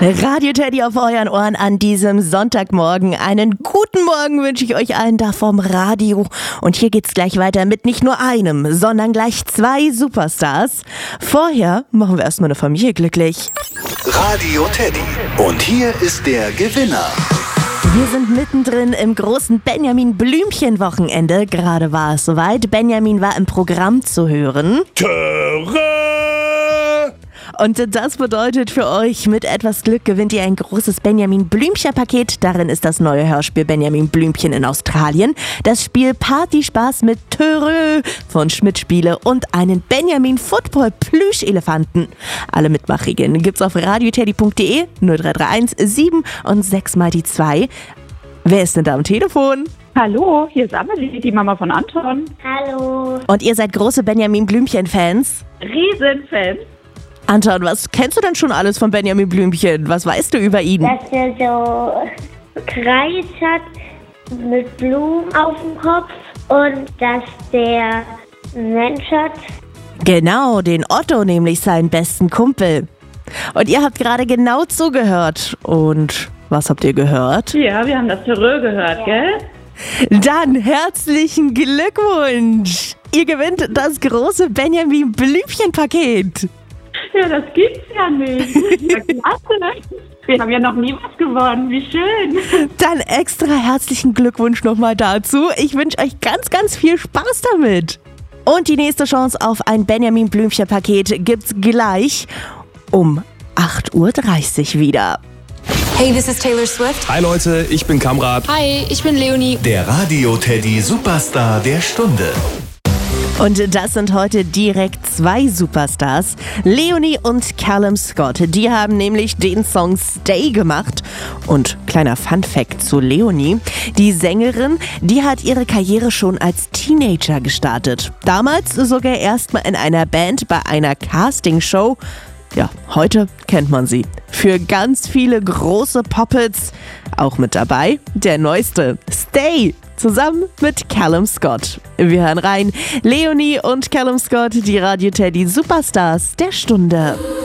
Radio Teddy auf euren Ohren an diesem Sonntagmorgen. Einen guten Morgen wünsche ich euch allen da vom Radio. Und hier geht's gleich weiter mit nicht nur einem, sondern gleich 2 Superstars. Vorher machen wir erstmal eine Familie glücklich. Radio Teddy. Und hier ist der Gewinner. Wir sind mittendrin im großen Benjamin Blümchen-Wochenende. Gerade war es soweit. Benjamin war im Programm zu hören. Und das bedeutet für euch, mit etwas Glück gewinnt ihr ein großes Benjamin Blümchen-Paket. Darin ist das neue Hörspiel Benjamin Blümchen in Australien, das Spiel Partyspaß mit Törö von Schmidt Spiele und einen Benjamin Football Plüschelefanten. Alle Mitmachregeln gibt's auf radioteddy.de 0331 7 und 6 mal die 2. Wer ist denn da am Telefon? Hallo, hier ist Amelie, die Mama von Anton. Hallo. Und ihr seid große Benjamin Blümchen-Fans? Riesenfans. Anton, was kennst du denn schon alles von Benjamin Blümchen? Was weißt du über ihn? Dass er so Kreis hat mit Blumen auf dem Kopf und dass der einen Mensch hat. Genau, den Otto, nämlich seinen besten Kumpel. Und ihr habt gerade genau zugehört. Und was habt ihr gehört? Ja, wir haben das Törö gehört, gell? Dann herzlichen Glückwunsch! Ihr gewinnt das große Benjamin Blümchen-Paket. Ja, das gibt's ja nicht. Ja, klasse. Wir haben ja noch nie was gewonnen. Wie schön. Dann extra herzlichen Glückwunsch nochmal dazu. Ich wünsche euch ganz, ganz viel Spaß damit. Und die nächste Chance auf ein Benjamin Blümchen-Paket gibt's gleich um 8:30 Uhr wieder. Hey, this is Taylor Swift. Hi Leute, ich bin Kamrat. Hi, ich bin Leonie. Der Radio Teddy Superstar der Stunde. Und das sind heute direkt 2 Superstars, Leonie und Callum Scott. Die haben nämlich den Song Stay gemacht. Und kleiner Funfact zu Leonie: Die Sängerin, die hat ihre Karriere schon als Teenager gestartet. Damals sogar erstmal in einer Band bei einer Castingshow. Ja, heute kennt man sie für ganz viele große Pop-Hits. Auch mit dabei der neueste, Stay, zusammen mit Callum Scott. Wir hören rein. Leonie und Callum Scott, die Radio Teddy Superstars der Stunde.